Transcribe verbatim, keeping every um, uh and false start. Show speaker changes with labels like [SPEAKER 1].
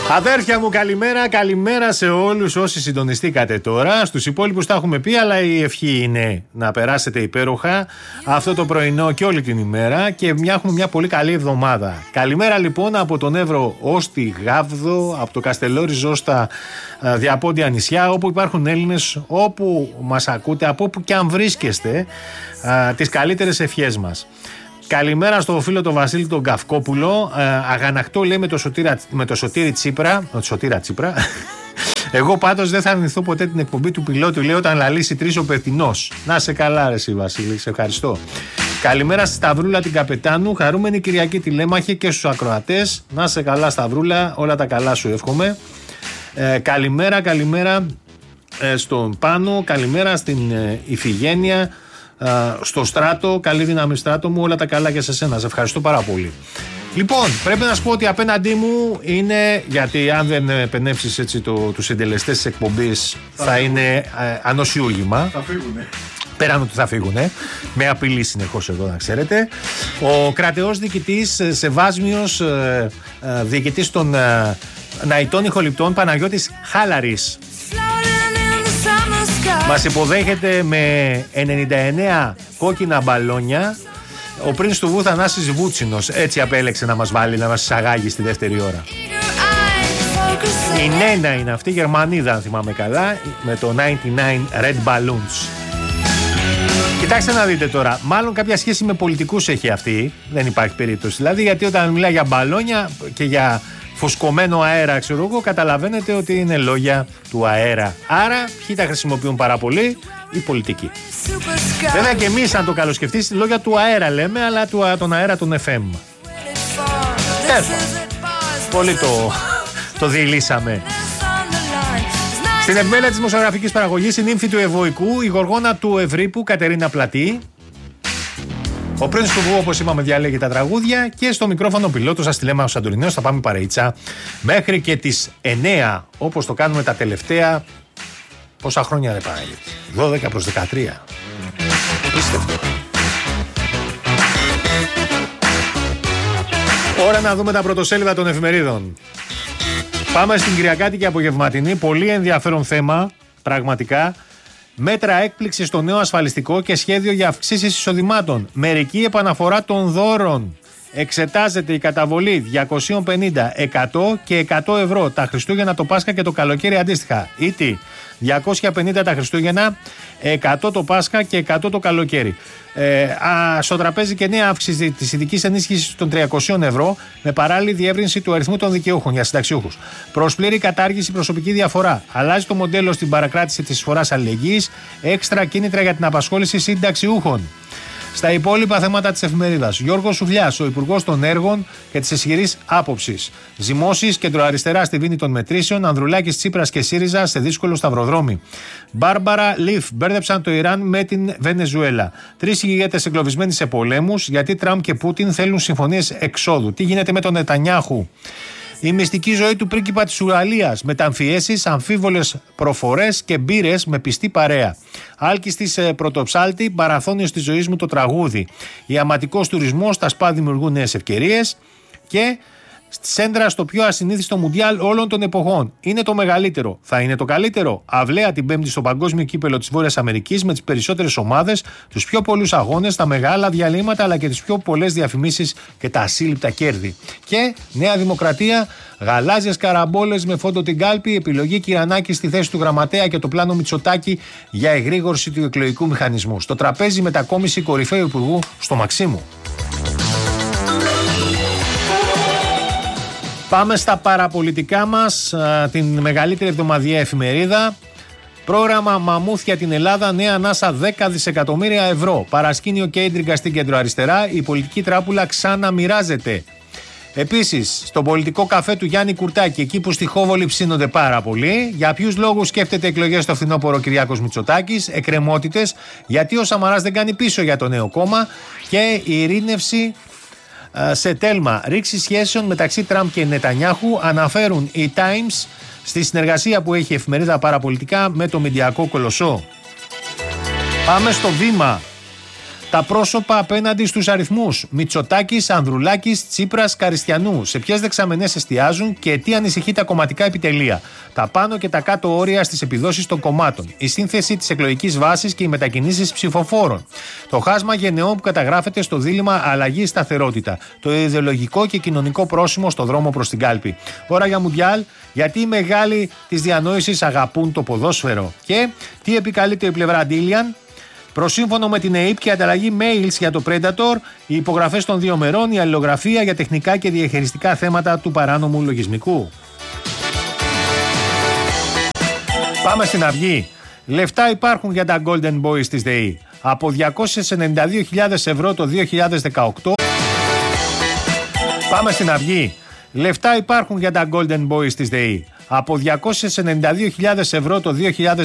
[SPEAKER 1] Αδέρφια μου, καλημέρα, καλημέρα σε όλους όσοι συντονιστήκατε τώρα. Στους υπόλοιπους τα έχουμε πει, αλλά η ευχή είναι να περάσετε υπέροχα αυτό το πρωινό και όλη την ημέρα και μια, έχουμε μια πολύ καλή εβδομάδα. Καλημέρα λοιπόν από τον Εύρο ως τη Γάβδο, από το Καστελόρι ως τα διαπόντια νησιά, όπου υπάρχουν Έλληνες, όπου μας ακούτε, από όπου και αν βρίσκεστε, α, τις καλύτερες ευχές μας. Καλημέρα στο φίλο τον Βασίλη τον Καυκόπουλο. Ε, αγανακτό λέει με το, Σωτήρα, με το Σωτήρη Τσίπρα. Το Σωτήρα Τσίπρα. Εγώ πάντως δεν θα αρνηθώ ποτέ την εκπομπή του πιλότου, λέει, όταν λαλήσει τρεις ο Πετινός. Να σε καλά, ρε εσύ Βασίλη, σε ευχαριστώ. Καλημέρα στη Σταυρούλα την Καπετάνου. Χαρούμενη Κυριακή τηλέμαχη και στους ακροατές. Να σε καλά, Σταυρούλα, όλα τα καλά σου εύχομαι. Ε, καλημέρα, καλημέρα ε, στον Πάνο. Καλημέρα στην ε, Ιφηγένεια. Uh, στο Στράτο, καλή δύναμη Στράτο μου, όλα τα καλά και σε σένα, σε ευχαριστώ πάρα πολύ. Λοιπόν, πρέπει να σου πω ότι απέναντί μου είναι, γιατί αν δεν επενέψεις έτσι το, τους συντελεστές της εκπομπής θα, θα είναι uh, ανοσιούγημα. Θα φύγουνε. Πέραν ότι θα φύγουνε, με απειλή συνεχώς εδώ να ξέρετε. Ο κρατεός διοικητής, σεβάσμιος uh, uh, διοικητής των uh, Ναητών Ηχοληπτών, Παναγιώτης Χάλαρης, μας υποδέχεται με ενενήντα εννέα κόκκινα μπαλόνια ο πρίντς του Βου Θανάσης Βούτσινος. Έτσι απέλεξε να μας βάλει, να μας εισαγάγει στη δεύτερη ώρα. Η Νένα είναι αυτή, Γερμανίδα αν θυμάμαι καλά, με το ενενήντα εννέα Red Balloons. Κοιτάξτε να δείτε τώρα, μάλλον κάποια σχέση με πολιτικούς έχει αυτή, δεν υπάρχει περίπτωση. Δηλαδή, γιατί όταν μιλάει για μπαλόνια και για φουσκωμένο αέρα, ξέρω εγώ, καταλαβαίνετε ότι είναι λόγια του αέρα. Άρα, ποιοι τα χρησιμοποιούν πάρα πολύ? Οι πολιτικοί. Βέβαια και εμείς, αν το καλοσκεφτείς, λόγια του αέρα λέμε, αλλά του, τον αέρα των εφ εμ. Τέλος. Πολύ το, το διηλύσαμε. Στην επιμέλεια της δημοσιογραφικής παραγωγής, η νύμφη του Ευωικού, η γοργόνα του Ευρύπου, Κατερίνα Πλατή. Ο πρίντς του Βου, όπως είπαμε, διαλέγει τα τραγούδια και στο μικρόφωνο πιλότος σας τη λέμε ο Σαντορινέος. Θα πάμε παρεϊτσά μέχρι και τις εννέα, όπως το κάνουμε τα τελευταία. Πόσα χρόνια δεν πάει? δώδεκα προς δεκατρία. Πίστευτο. Ώρα να δούμε τα πρωτοσέλιδα των εφημερίδων. Πάμε στην Κυριακάτικη απογευματινή. Πολύ ενδιαφέρον θέμα, πραγματικά. Μέτρα έκπληξη στο νέο ασφαλιστικό και σχέδιο για αυξήσεις εισοδημάτων. Μερική επαναφορά των δώρων. Εξετάζεται η καταβολή διακόσια πενήντα, εκατό και εκατό ευρώ τα Χριστούγεννα, το Πάσχα και το καλοκαίρι αντίστοιχα. Ήτι διακόσια πενήντα τα Χριστούγεννα, εκατό το Πάσχα και εκατό το καλοκαίρι. Ε, α, στο τραπέζι και νέα αύξηση της ειδικής ενίσχυσης των τριακόσια ευρώ με παράλληλη διεύρυνση του αριθμού των δικαιούχων για συνταξιούχους. Προς πλήρη κατάργηση προσωπική διαφορά. Αλλάζει το μοντέλο στην παρακράτηση της εισφοράς αλληλεγγύης. Έξτρα κίνητρα για την απασχόληση συνταξιούχων. Στα υπόλοιπα θέματα της εφημερίδας, Γιώργος Σουβλιάς, ο Υπουργός των Έργων και της ισχυρής άποψης. Ζυμώσεις, κεντροαριστερά στη βίνη των μετρήσεων. Ανδρουλάκης, Τσίπρας και ΣΥΡΙΖΑ σε δύσκολο σταυροδρόμι. Μπάρμπαρα Λιφ, μπέρδεψαν το Ιράν με την Βενεζουέλα. Τρεις ηγέτες εγκλωβισμένοι σε πολέμους, γιατί Τραμπ και Πούτιν θέλουν συμφωνίες εξόδου. Τι γίνεται με τον Νετανιάχου? Η μυστική ζωή του πρίγκιπα της Ουραλίας. Μεταμφιέσεις, αμφίβολες προφορές και μπύρες με πιστή παρέα. Άλκης της ε, πρωτοψάλτη, παραθώνιος της ζωής μου το τραγούδι. Ιαματικός τουρισμός, στα ΣΠΑ δημιουργούν νέες ευκαιρίες. Και στη Σέντρα στο πιο ασυνήθιστο μουντιάλ όλων των εποχών. Είναι το μεγαλύτερο. Θα είναι το καλύτερο? Αυλαία την Πέμπτη στο Παγκόσμιο Κύπελο της Βόρειας Αμερικής με τις περισσότερες ομάδες, τους πιο πολλούς αγώνες, τα μεγάλα διαλύματα αλλά και τις πιο πολλές διαφημίσεις και τα ασύλληπτα κέρδη. Και Νέα Δημοκρατία, γαλάζιες καραμπόλες με φόντο την κάλπη, επιλογή Κυρανάκη στη θέση του γραμματέα και το πλάνο Μητσοτάκη για εγρήγορση του εκλογικού μηχανισμού. Στο τραπέζι μετακόμιση κορυφαίου υπουργού στο Μαξίμου. Πάμε στα παραπολιτικά μας, την μεγαλύτερη εβδομαδιαία εφημερίδα. Πρόγραμμα Μαμούθια την Ελλάδα, νέα ανάσα δέκα δισεκατομμύρια ευρώ. Παρασκήνιο και ίντριγκα στην κεντροαριστερά, η πολιτική τράπουλα ξαναμοιράζεται. Επίσης, στον πολιτικό καφέ του Γιάννη Κουρτάκη, εκεί που στη Χόβολη ψήνονται πάρα πολύ. Για ποιους λόγους σκέφτεται εκλογές στο φθινόπωρο Κυριάκος Μητσοτάκης? Εκκρεμότητες, γιατί ο Σαμαράς δεν κάνει πίσω για το νέο κόμμα. Και η ειρήνευση σε τέλμα ρήξη σχέσεων μεταξύ Τραμπ και Νετανιάχου, αναφέρουν οι Times στη συνεργασία που έχει η εφημερίδα παραπολιτικά με το μηντιακό κολοσσό. Πάμε στο Βήμα. Τα πρόσωπα απέναντι στους αριθμούς. Μητσοτάκης, Ανδρουλάκης, Τσίπρας, Καριστιανού. Σε ποιες δεξαμενές εστιάζουν και τι ανησυχεί τα κομματικά επιτελεία. Τα πάνω και τα κάτω όρια στις επιδόσεις των κομμάτων. Η σύνθεση της εκλογικής βάσης και οι μετακινήσεις ψηφοφόρων. Το χάσμα γενεών που καταγράφεται στο δίλημμα αλλαγή σταθερότητα. Το ιδεολογικό και κοινωνικό πρόσημο στο δρόμο προς την κάλπη. Ώρα για Μουντιάλ, γιατί οι μεγάλοι της διανόησης αγαπούν το ποδόσφαιρο. Και τι επικαλείται η πλευρά Ντίλιαν. Προσύμφωνο με την ΕΕΠ και ανταλλαγή mails για το Predator, οι υπογραφές των δύο μερών, η αλληλογραφία για τεχνικά και διαχειριστικά θέματα του παράνομου λογισμικού. Πάμε στην Αυγή. Λεφτά υπάρχουν για τα Golden Boys της ΔΕΗ. Από διακόσιες ενενήντα δύο χιλιάδες ευρώ το δύο χιλιάδες δεκαοκτώ. Πάμε στην Αυγή. Λεφτά υπάρχουν για τα Golden Boys της ΔΕΗ. Από διακόσιες ενενήντα δύο χιλιάδες ευρώ το δύο χιλιάδες